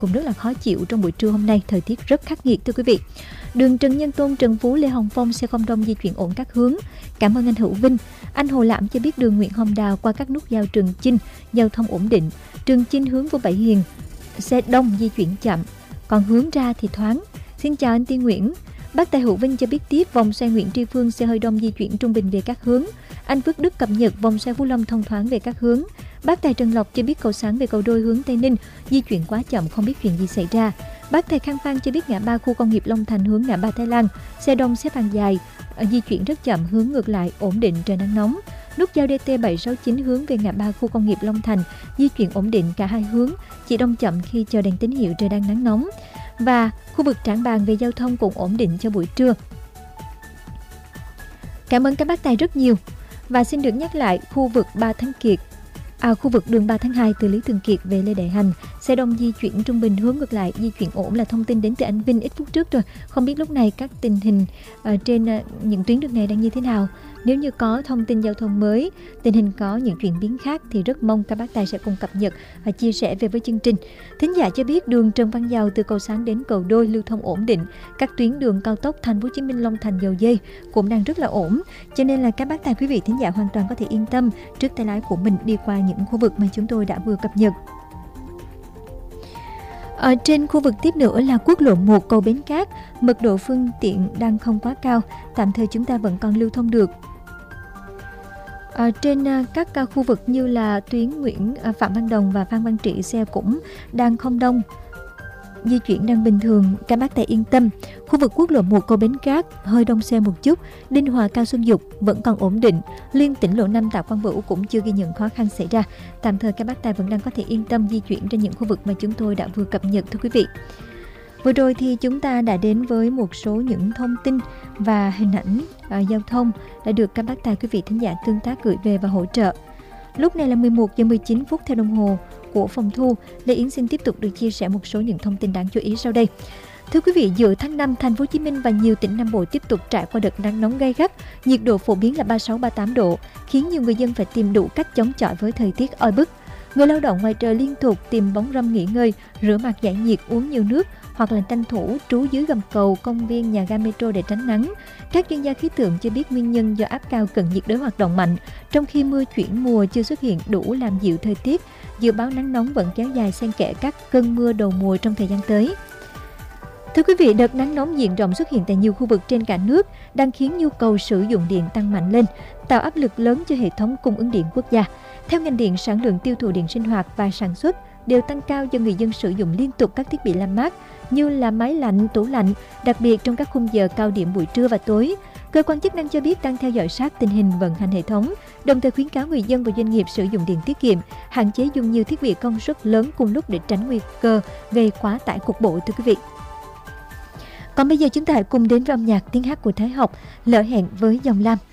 cũng rất là khó chịu trong buổi trưa hôm nay, thời tiết rất khắc nghiệt thưa quý vị. Đường Trần Nhân Tông, Trần Phú, Lê Hồng Phong xe không đông di chuyển ổn các hướng. Cảm ơn anh Hữu Vinh. Anh Hồ Lãm cho biết đường Nguyễn Hồng Đào qua các nút giao Trường Chinh giao thông ổn định. Trường Chinh hướng vô Bảy Hiền xe đông di chuyển chậm, còn hướng ra thì thoáng. Xin chào anh Tiên Nguyễn. Bác Tài Hữu Vinh cho biết tiếp vòng xoay Nguyễn Tri Phương xe hơi đông di chuyển trung bình về các hướng. Anh Phước Đức cập nhật vòng xoay Phú Long thông thoáng về các hướng. Bác Tài Trần Lộc cho biết cầu Sáng về cầu Đôi hướng Tây Ninh di chuyển quá chậm, không biết chuyện gì xảy ra. Bác Thầy Khang Phan cho biết ngã ba khu công nghiệp Long Thành hướng ngã ba Thái Lan xe đông xếp hàng dài, di chuyển rất chậm, hướng ngược lại ổn định, trời nắng nóng. Nút giao DT 769 hướng về ngã ba khu công nghiệp Long Thành di chuyển ổn định cả hai hướng, chỉ đông chậm khi chờ đèn tín hiệu, trời đang nắng nóng. Và khu vực Trảng Bàng về giao thông cũng ổn định cho buổi trưa. Cảm ơn các bác Tài rất nhiều. Và xin được nhắc lại khu vực 3 Tháng Kiệt, khu vực đường 3 tháng 2 từ Lý Thường Kiệt về Lê Đại Hành, xe đông di chuyển trung bình hướng ngược lại, di chuyển ổn là thông tin đến từ anh Vinh ít phút trước rồi. Không biết lúc này các tình hình trên những tuyến đường này đang như thế nào. Nếu như có thông tin giao thông mới, tình hình có những chuyển biến khác thì rất mong các bác Tài sẽ cùng cập nhật và chia sẻ về với chương trình. Thính giả cho biết đường Trần Văn Dầu từ cầu Sáng đến cầu Đôi lưu thông ổn định. Các tuyến đường cao tốc Thành phố Hồ Chí Minh Long Thành Dầu Dây cũng đang rất là ổn. Cho nên là các bác Tài quý vị thính giả hoàn toàn có thể yên tâm trước tay lái của mình đi qua những khu vực mà chúng tôi đã vừa cập nhật. Ở trên khu vực tiếp nữa là quốc lộ 1 cầu Bến Cát, mật độ phương tiện đang không quá cao, tạm thời chúng ta vẫn còn lưu thông được. Trên các khu vực như là tuyến Phạm Văn Đồng và Phan Văn Trị xe cũng đang không đông, di chuyển đang bình thường, các bác Tài yên tâm. Khu vực quốc lộ 1 cầu Bến Cát hơi đông xe một chút, Đinh Hòa Cao Xuân Dục vẫn còn ổn định, liên tỉnh lộ 5 Tạ Quang Bửu cũng chưa ghi nhận khó khăn xảy ra. Tạm thời các bác Tài vẫn đang có thể yên tâm di chuyển trên những khu vực mà chúng tôi đã vừa cập nhật thưa quý vị. Vừa rồi thì chúng ta đã đến với một số những thông tin và hình ảnh giao thông đã được các bác Tài quý vị thính giả tương tác gửi về và hỗ trợ. Lúc này là 11 giờ 19 phút theo đồng hồ của phòng thu. Lê Yến xin tiếp tục được chia sẻ một số những thông tin đáng chú ý sau đây. Thưa quý vị, giữa tháng 5, Thành phố Hồ Chí Minh và nhiều tỉnh Nam Bộ tiếp tục trải qua đợt nắng nóng gay gắt, nhiệt độ phổ biến là 36-38 độ, khiến nhiều người dân phải tìm đủ cách chống chọi với thời tiết oi bức. Người lao động ngoài trời liên tục tìm bóng râm nghỉ ngơi, rửa mặt giải nhiệt, uống nhiều nước hoặc là tranh thủ trú dưới gầm cầu, công viên, nhà ga metro để tránh nắng. Các chuyên gia khí tượng cho biết nguyên nhân do áp cao cận nhiệt đới hoạt động mạnh, trong khi mưa chuyển mùa chưa xuất hiện đủ làm dịu thời tiết. Dự báo nắng nóng vẫn kéo dài xen kẽ các cơn mưa đầu mùa trong thời gian tới. Thưa quý vị, đợt nắng nóng diện rộng xuất hiện tại nhiều khu vực trên cả nước đang khiến nhu cầu sử dụng điện tăng mạnh lên, tạo áp lực lớn cho hệ thống cung ứng điện quốc gia. Theo ngành điện, sản lượng tiêu thụ điện sinh hoạt và sản xuất đều tăng cao do người dân sử dụng liên tục các thiết bị làm mát như là máy lạnh, tủ lạnh, đặc biệt trong các khung giờ cao điểm buổi trưa và tối. Cơ quan chức năng cho biết đang theo dõi sát tình hình vận hành hệ thống, đồng thời khuyến cáo người dân và doanh nghiệp sử dụng điện tiết kiệm, hạn chế dùng nhiều thiết bị công suất lớn cùng lúc để tránh nguy cơ gây quá tải cục bộ thưa quý vị. Còn bây giờ chúng ta hãy cùng đến với âm nhạc tiếng hát của Thái Học, Lỡ Hẹn với Dòng Lam.